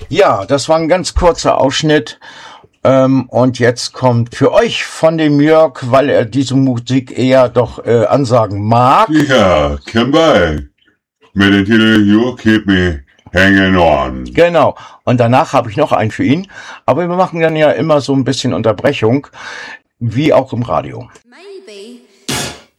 Ja, das war ein ganz kurzer Ausschnitt. Und jetzt kommt für euch von dem Jörg, weil er diese Musik eher doch ansagen mag. Ja, Kimberly. Mit dem Titel You Keep Me Hanging On. Genau. Und danach habe ich noch einen für ihn. Aber wir machen dann ja immer so ein bisschen Unterbrechung, wie auch im Radio.